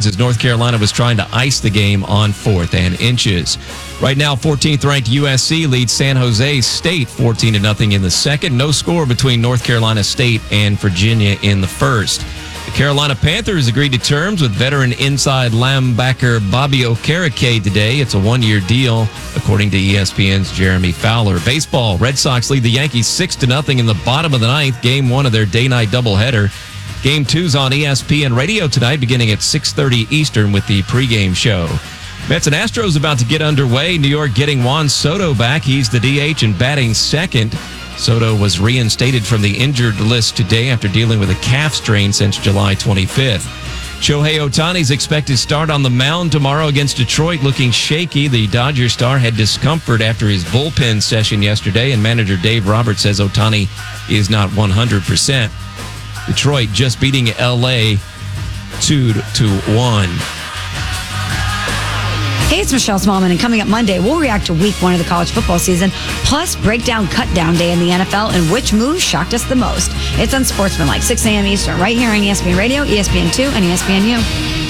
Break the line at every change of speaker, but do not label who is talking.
yards as North Carolina was trying to ice the game on 4th and inches. Right now, 14th-ranked USC leads San Jose State 14-0 in the second. No score between North Carolina State and Virginia in the first. The Carolina Panthers agreed to terms with veteran inside linebacker Bobby Okereke today. It's a one-year deal, according to ESPN's Jeremy Fowler. Baseball, Red Sox lead the Yankees 6-0 in the bottom of the ninth, game 1 of their day-night doubleheader. Game 2's on ESPN Radio tonight, beginning at 6:30 Eastern with the pregame show. Mets and Astros about to get underway. New York getting Juan Soto back. He's the DH and batting second. Soto was reinstated from the injured list today after dealing with a calf strain since July 25th. Shohei Ohtani's expected start on the mound tomorrow against Detroit looking shaky. The Dodgers star had discomfort after his bullpen session yesterday, and manager Dave Roberts says Ohtani is not 100%. Detroit just beating LA 2-1.
Hey, it's Michelle Smallman, and coming up Monday, we'll react to week 1 of the college football season, plus break down cut-down day in the NFL and which move shocked us the most. It's Unsportsmanlike, 6 a.m. Eastern, right here on ESPN Radio, ESPN2, and ESPNU.